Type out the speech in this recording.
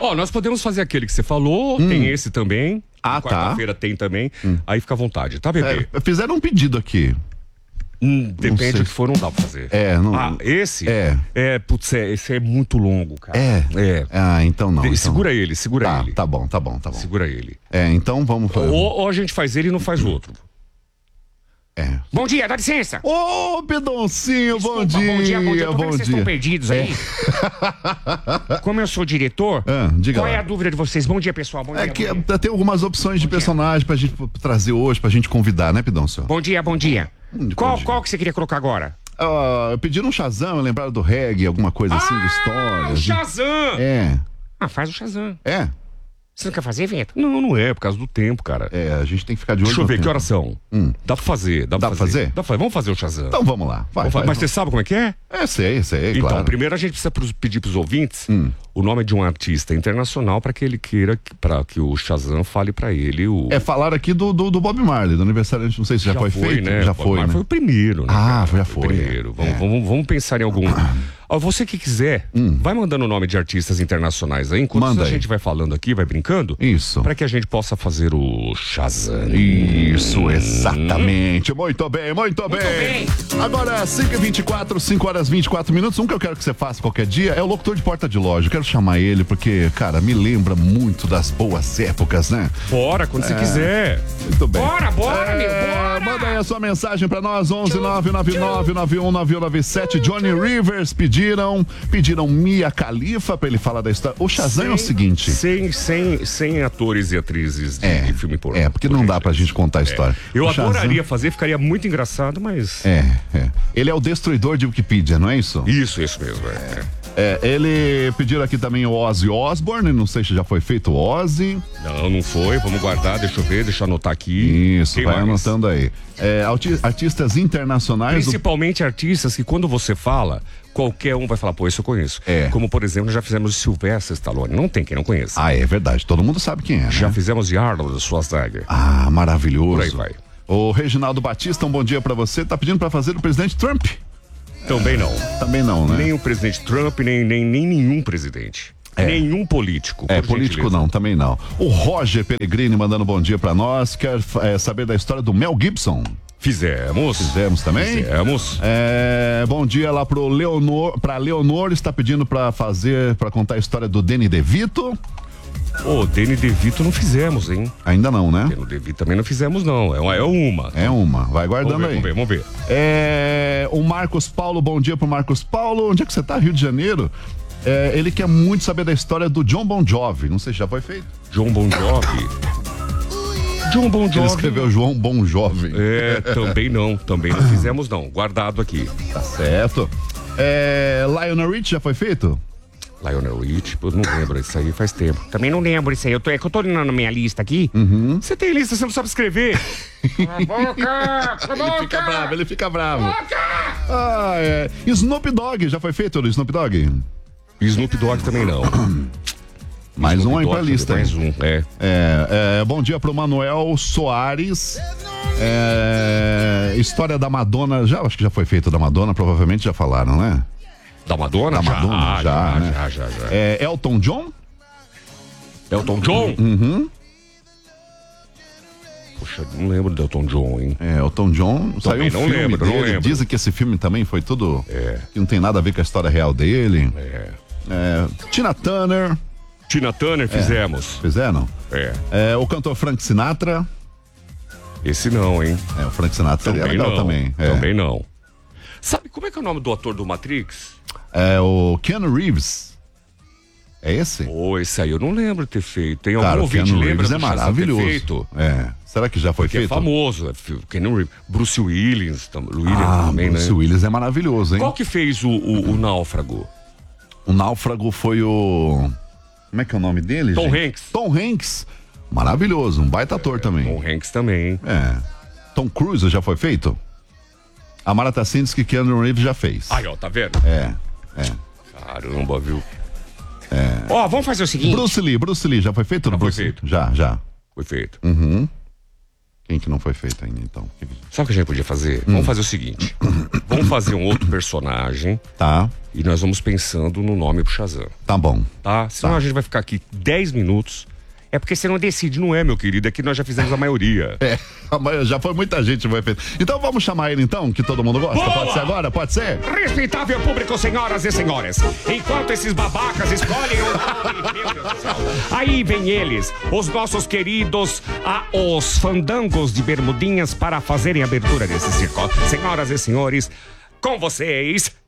Ó, nós podemos fazer aquele que você falou, tem esse também. Ah, quarta-feira tem também. Aí fica à vontade, tá, bebê? Fizeram um pedido aqui. Depende do que for, não dá pra fazer. Não. Ah, esse? Putz, esse é muito longo, cara. Ah, então não. Segura ele. Tá bom. Segura ele. Então vamos fazer. Ou a gente faz ele e não faz outro. Bom dia, dá licença. Ô, Pedoncinho, Desculpa, bom dia. Eu tô vendo que vocês estão perdidos aí. Como eu sou diretor, diga qual lá. é a dúvida de vocês? Bom dia, pessoal. Bom dia, Que bom dia. tem algumas opções de personagem pra gente trazer hoje, pra gente convidar, né, Pedoncio? Bom dia. Bom dia. Qual que você queria colocar agora? Pediram um Shazam, lembraram do reggae, alguma coisa assim, de história. O Shazam! Faz o Shazam. Você não quer fazer, Vento? Não é, por causa do tempo, cara. A gente tem que ficar de olho. Deixa eu no ver, tempo. que horas são? Dá pra fazer. Dá pra fazer? Vamos fazer o Shazam. Então vamos lá. Mas você sabe como é que é? Sei, Então, claro. primeiro a gente precisa pedir pros ouvintes o nome de um artista internacional para que ele queira, para que o Shazam fale para ele o... Falar aqui do Bob Marley, do aniversário, não sei se já foi feito. Né? Já foi, né? Foi o primeiro, né? Já foi. O primeiro. Vamos pensar em algum... Você que quiser, vai mandando o nome de artistas internacionais aí, enquanto a gente vai falando aqui, vai brincando. Isso. Para que a gente possa fazer o Shazam. Isso, exatamente. Muito bem. Agora, 5h24, 5h24. Um que eu quero que você faça qualquer dia é o locutor de porta de loja. Eu quero chamar ele porque, cara, me lembra muito das boas épocas, né? Bora, quando você quiser. Muito bem. Bora, bora! Manda aí a sua mensagem pra nós, 11-999-919197. Johnny Rivers pediram Mia Khalifa pra ele falar da história. O Shazam é o seguinte... Sem atores e atrizes de filme pornô. Porque não dá pra gente contar a história. Eu adoraria fazer, ficaria muito engraçado, mas... Ele é o destruidor de Wikipedia, não é isso? Isso mesmo, ele pediram aqui também o Ozzy Osbourne, não sei se já foi feito o Ozzy. Não foi, vamos guardar, deixa eu anotar aqui. Isso, vai anotando aí. Artistas internacionais... Principalmente artistas que quando você fala, qualquer um vai falar, isso eu conheço. Como, por exemplo, já fizemos de Sylvester Stallone, não tem quem não conheça. É verdade, todo mundo sabe quem é, né? Já fizemos de Arnold Schwarzenegger. Maravilhoso. Por aí vai. O Reginaldo Batista, um bom dia pra você, tá pedindo pra fazer o presidente Trump. Também não. Também não, né? Nem o presidente Trump, nem nenhum presidente. Nenhum político. Político não, também não. O Roger Pellegrini mandando bom dia pra nós, quer saber da história do Mel Gibson. Fizemos também? Fizemos. Bom dia lá pra Leonor, está pedindo pra contar a história do Danny DeVito. Danny DeVito não fizemos, hein? Ainda não, né? Danny DeVito também não fizemos, não. É uma. Vai guardando aí. Vamos ver. O Marcos Paulo, bom dia pro Marcos Paulo. Onde é que você tá? Rio de Janeiro? Ele quer muito saber da história do John Bon Jovi. Não sei se já foi feito. John Bon Jovi. Ele escreveu João Bon Jovi. Também não fizemos, não. Guardado aqui. Tá certo. Lionel Richie já foi feito? Lionel Richie, eu não lembro, isso aí faz tempo. Também não lembro isso aí, é que eu tô olhando na minha lista aqui. Você tem lista, você não sabe escrever. Ele fica bravo. Snoop Dogg, já foi feito o Snoop Dogg? Snoop Dogg também não. Mais um aí pra lista. Mais um, bom dia pro Manuel Soares. História da Madonna, acho que já foi feito da Madonna, provavelmente já falaram, né? Da Madonna? Já. Elton John? Elton John? Poxa, não lembro do Elton John, hein? Elton John, saiu um filme dele. Dizem que esse filme também foi tudo... que não tem nada a ver com a história real dele. Tina Turner fizemos. Fizeram? O cantor Frank Sinatra. Esse não, hein? O Frank Sinatra seria legal também. Também não. Sabe como é que é o nome do ator do Matrix? O Keanu Reeves. É esse? Esse aí eu não lembro de ter feito. Tem algum Cara, o ouvinte Keanu lembra Reeves é maravilhoso. Será que já foi feito? É famoso. Keanu Reeves. Bruce Willis também, Bruce né? Willis é maravilhoso, hein? Qual que fez o Náufrago? O Náufrago foi o... Como é que é o nome dele, Tom gente? Hanks. Tom Hanks. Maravilhoso, um baita ator também. Tom Hanks também, hein? Tom Cruise já foi feito? A Mara Tassin diz que Keanu Reeves já fez. Aí, ó, tá vendo? Caramba, viu? Vamos fazer o seguinte. Bruce Lee já foi feito? Já foi feito. Já. Foi feito. Quem Quem que não foi feito ainda, então? Sabe o que a gente podia fazer? Vamos fazer o seguinte. Vamos fazer um outro personagem. Tá. E nós vamos pensando no nome pro Shazam. Tá bom. Tá? Senão a gente vai ficar aqui 10 minutos. É porque você não decide, não é, meu querido? É que nós já fizemos a maioria. Já foi muita gente que foi feito. Então vamos chamar ele então, que todo mundo gosta? Boa! Pode ser agora? Pode ser? Respeitável público, senhoras e senhores. Enquanto esses babacas escolhem o nome, meu Deus do céu. Aí vem eles, os nossos queridos, os fandangos de bermudinhas para fazerem a abertura desse circo. Senhoras e senhores, com vocês...